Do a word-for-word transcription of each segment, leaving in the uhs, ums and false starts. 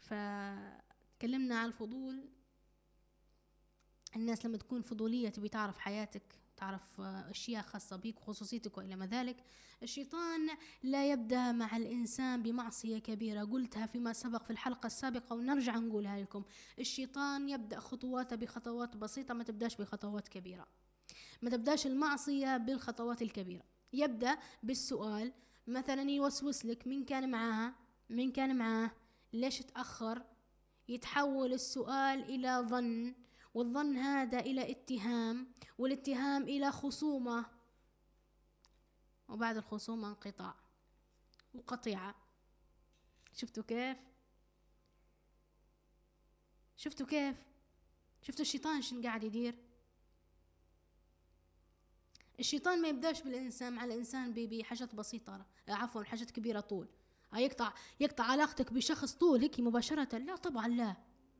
فتكلمنا عن الفضول. الناس لما تكون فضولية تبي تعرف حياتك، تعرف أشياء خاصة بيك وخصوصيتك وإلى ما ذلك. الشيطان لا يبدأ مع الإنسان بمعصية كبيرة، قلتها فيما سبق في الحلقة السابقة ونرجع نقولها لكم. الشيطان يبدأ خطواته بخطوات بسيطة، ما تبداش بخطوات كبيرة، ما تبداش المعصية بالخطوات الكبيرة. يبدأ بالسؤال، مثلا يوسوس لك مين كان معاها، مين كان معاه، ليش تأخر. يتحول السؤال إلى ظن، والظن هذا إلى اتهام، والاتهام إلى خصومة، وبعد الخصومة انقطاع وقطيعة. شفتوا كيف؟ شفتوا كيف؟ شفتوا الشيطان شن قاعد يدير؟ الشيطان ما يبداش بالإنسان مع الإنسان بحاجات بسيطة، عفوا حاجات كبيرة طول. يقطع يقطع علاقتك بشخص طول هيك مباشرة، لا طبعا لا.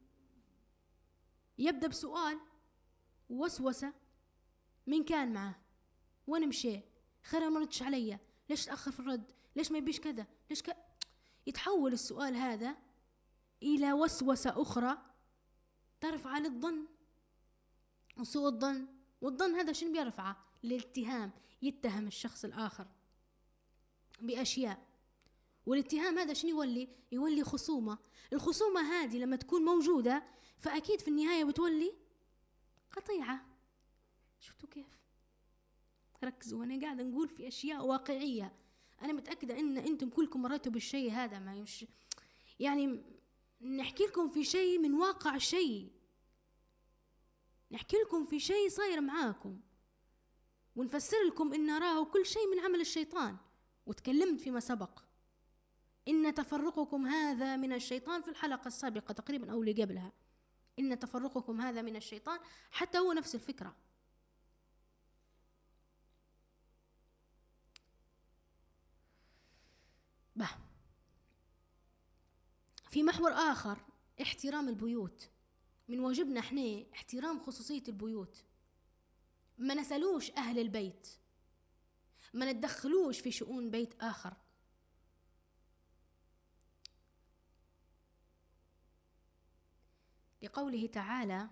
يبدأ بسؤال، وسوسة، مين كان معه، وين مشي، خير ما ردش عليا، ليش تأخر في الرد، ليش ما يبيش كذا، ليش ك... يتحول السؤال هذا إلى وسوسة أخرى ترفع للظن وسوء الظن. والظن هذا شنو بيرفعه؟ للاتهام، يتهم الشخص الآخر بأشياء، والاتهام هذا شنو يولي؟ يولي خصومة. الخصومة هذه لما تكون موجودة فأكيد في النهاية بتولي قطيعة. شفتوا كيف؟ ركزوا، أنا قاعدة نقول في أشياء واقعية. أنا متأكدة إن أنتم كلكم مريتوا بالشيء هذا، ما يمش يعني نحكي لكم في شيء من واقع الشيء، نحكي لكم في شيء صاير معاكم، ونفسر لكم إن راه كل شيء من عمل الشيطان. وتكلمت فيما سبق إن تفرقكم هذا من الشيطان في الحلقة السابقة تقريبا أو اللي قبلها، إن تفرقكم هذا من الشيطان، حتى هو نفس الفكرة. به. في محور آخر، احترام البيوت. من واجبنا احنا احترام خصوصية البيوت، ما نسألوش أهل البيت، ما ندخلوش في شؤون بيت آخر. لقوله تعالى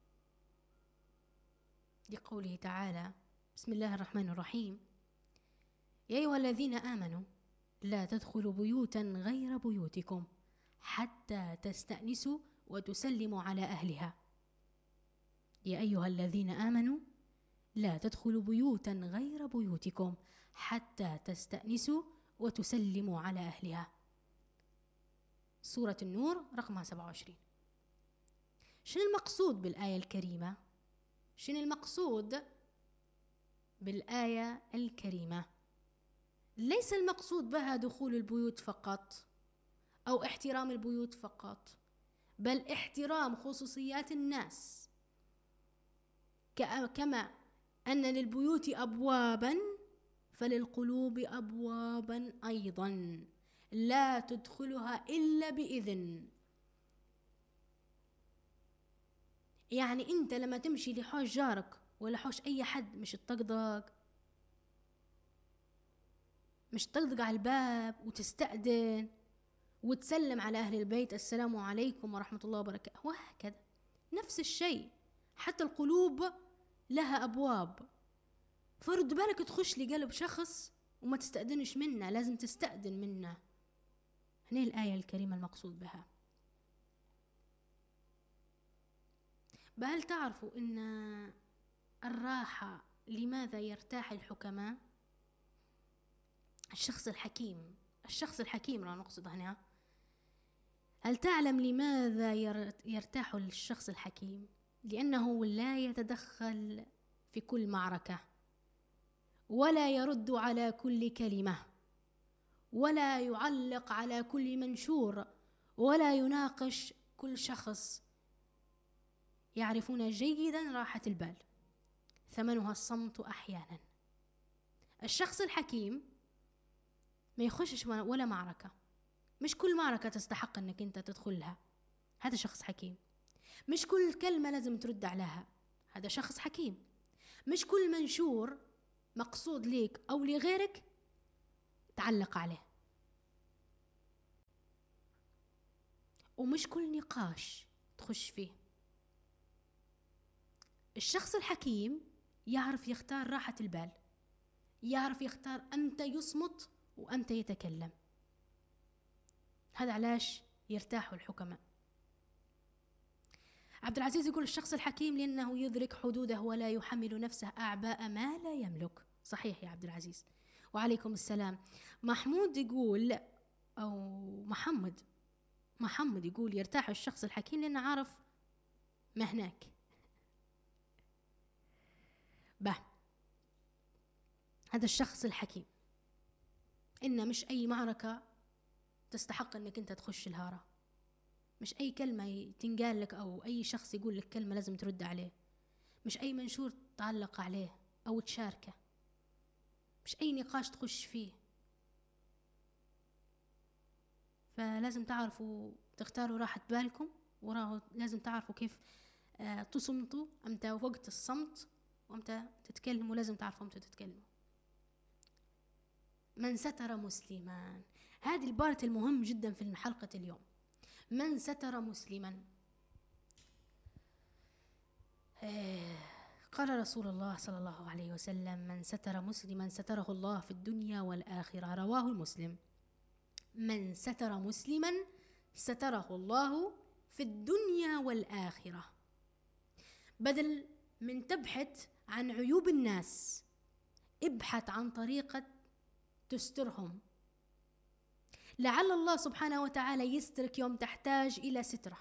لقوله تعالى بسم الله الرحمن الرحيم: يا أيها الذين آمنوا لا تدخلوا بيوتا غير بيوتكم حتى تستأنسوا وتسلموا على أهلها. يا أيها الذين آمنوا لا تدخلوا بيوتا غير بيوتكم حتى تستأنسوا وتسلموا على أهلها. سورة النور رقم سبعة وعشرين. شنو المقصود بالآية الكريمة؟ شنو المقصود بالآية الكريمة؟ ليس المقصود بها دخول البيوت فقط أو احترام البيوت فقط، بل احترام خصوصيات الناس، كما أن للبيوت أبوابا فللقلوب أبوابا أيضا لا تدخلها إلا بإذن. يعني أنت لما تمشي لحوش جارك ولا حوش أي حد، مش تطقطق مش تطقطق على الباب وتستأذن وتسلم على أهل البيت السلام عليكم ورحمة الله وبركاته، وهكذا. نفس الشيء، حتى القلوب لها أبواب. فرد بالك تخش لقلب شخص وما تستأذنش منه، لازم تستأذن منه. هنا الآية الكريمة المقصود بها. بهل تعرفوا إن الراحة لماذا يرتاح الحكماء؟ الشخص الحكيم الشخص الحكيم لا نقصد هنا. هل تعلم لماذا يرتاح الشخص الحكيم؟ لأنه لا يتدخل في كل معركة، ولا يرد على كل كلمة، ولا يعلق على كل منشور، ولا يناقش كل شخص. يعرفون جيدا راحة البال، ثمنها الصمت أحيانا. الشخص الحكيم ما يخشش ولا معركة، مش كل معركة تستحق أنك أنت تدخلها، هذا شخص حكيم. مش كل كلمة لازم ترد عليها، هذا شخص حكيم. مش كل منشور مقصود ليك أو لغيرك تعلق عليه. ومش كل نقاش تخش فيه. الشخص الحكيم يعرف يختار راحة البال، يعرف يختار أمتى يصمت وأمتى يتكلم. هذا علاش يرتاحوا الحكماء. عبد العزيز يقول الشخص الحكيم لأنه يدرك حدوده ولا يحمل نفسه أعباء ما لا يملك. صحيح يا عبد العزيز. وعليكم السلام. محمود يقول أو محمد محمد يقول يرتاح الشخص الحكيم لأنه عارف ما هناك. به هذا الشخص الحكيم إن مش أي معركة تستحق أنك أنت تخش الهارة، مش أي كلمة تنقال لك أو أي شخص يقول لك كلمة لازم ترد عليه، مش أي منشور تعلق عليه أو تشاركه، مش أي نقاش تخش فيه. فلازم تعرفوا تختاروا راحة بالكم، ولازم تعرفوا كيف آه تصمتوا أمتى وقت الصمت وأمتى تتكلموا. لازم تعرفوا أمتى تتكلموا. من ستر مسلما، هذه البارت المهم جدا في حلقة اليوم. من ستر مسلما، قال رسول الله صلى الله عليه وسلم من ستر مسلما ستره الله في الدنيا والآخرة، رواه مسلم. من ستر مسلما ستره الله في الدنيا والآخرة. بدل من تبحث عن عيوب الناس، ابحث عن طريقة تسترهم، لعل الله سبحانه وتعالى يسترك يوم تحتاج إلى ستره.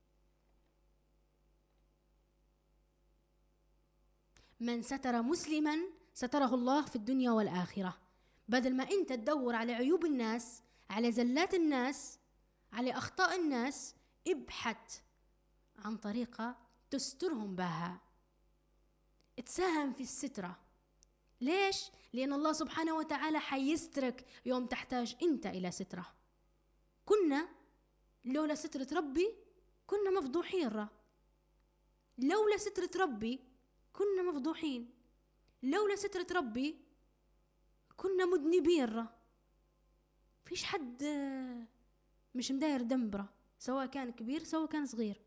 من ستر مسلما ستره الله في الدنيا والآخرة. بدل ما أنت تدور على عيوب الناس، على زلات الناس، على أخطاء الناس، ابحث عن طريقة تسترهم بها، تساهم في السترة. ليش؟ لأن الله سبحانه وتعالى حيسترك يوم تحتاج أنت إلى سترة. كنا لولا سترة ربي كنا مفضوحين، را لولا سترة ربي كنا مفضوحين، لولا سترة ربي كنا مذنبين، را فيش حد مش مداير دمبرة، سواء كان كبير سواء كان صغير.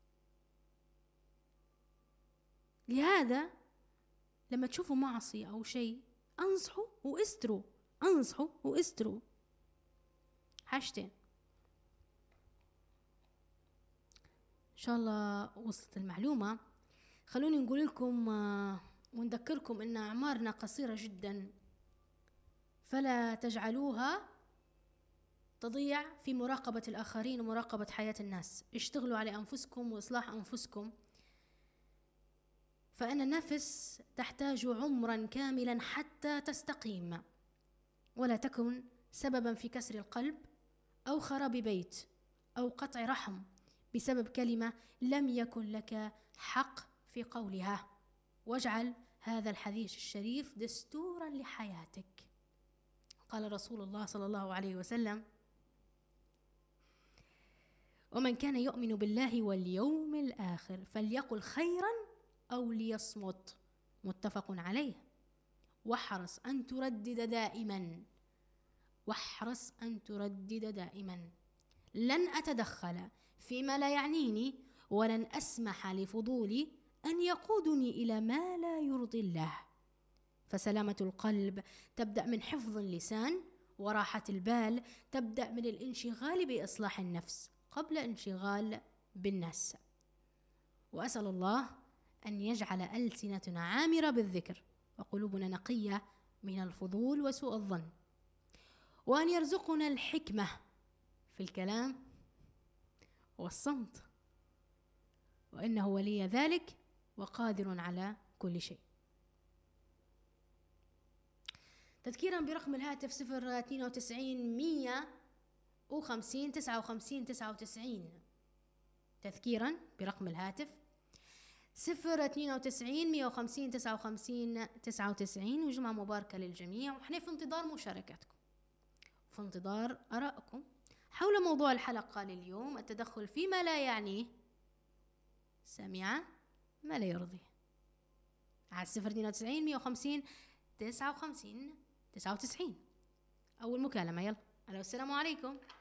لهذا لما تشوفوا معصية أو شيء أنصحوا واستروا، أنصحوا واستروا. حاجتين إن شاء الله وصلت المعلومة. خلوني نقول لكم ونذكركم أن أعمارنا قصيرة جدا، فلا تجعلوها تضيع في مراقبة الآخرين ومراقبة حياة الناس. اشتغلوا على أنفسكم وإصلاح أنفسكم، فإن النفس تحتاج عمرا كاملا حتى تستقيم، ولا تكن سببا في كسر القلب أو خراب بيت أو قطع رحم بسبب كلمة لم يكن لك حق في قولها. واجعل هذا الحديث الشريف دستورا لحياتك. قال رسول الله صلى الله عليه وسلم ومن كان يؤمن بالله واليوم الآخر فليقل خيرا أو ليصمت، متفق عليه. واحرص أن تردد دائما، واحرص أن تردد دائما لن أتدخل فيما لا يعنيني، ولن أسمح لفضولي أن يقودني إلى ما لا يرضي الله. فسلامة القلب تبدأ من حفظ اللسان، وراحة البال تبدأ من الانشغال بإصلاح النفس قبل انشغال بالناس. وأسأل الله أن يجعل ألسنتنا عامرة بالذكر وقلوبنا نقية من الفضول وسوء الظن، وأن يرزقنا الحكمة في الكلام والصمت، وإنه ولي ذلك وقادر على كل شيء. تذكيرا برقم الهاتف صفر اثنين وتسعين مية وخمسين تسعة وخمسين تسعة وتسعين. تذكيرا برقم الهاتف صفر اثنين وتسعين مية وخمسين تسعة وخمسين تسعة وتسعين. وجمعة مباركة للجميع، ونحن في انتظار مشاركتكم، في انتظار آرائكم حول موضوع الحلقة لليوم: التدخل فيما لا يعنيه، سامعة ما لا يرضيه، على صفر اثنين وتسعين مية وخمسين تسعة وخمسين تسعة وتسعين. أول مكالمة، يلا. ألو، السلام عليكم.